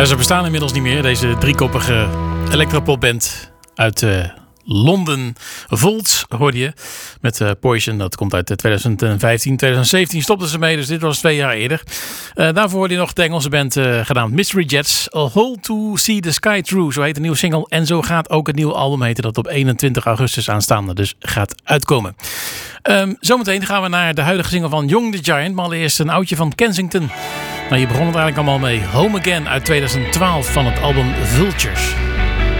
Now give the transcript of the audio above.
Ze bestaan inmiddels niet meer, deze driekoppige electropopband uit Londen. Volts hoorde je met Poison. Dat komt uit 2015. 2017 stopten ze mee, dus dit was 2 jaar eerder. Daarvoor hoorde je nog de Engelse band gedaan Mystery Jets. A Hole to See the Sky Through, zo heet de nieuwe single. En zo gaat ook het nieuwe album heten, dat op 21 augustus aanstaande dus gaat uitkomen. Zometeen gaan we naar de huidige single van Young the Giant. Maar allereerst een oudje van Kensington. Nou, hier begon het eigenlijk allemaal mee. Home Again uit 2012 van het album Vultures.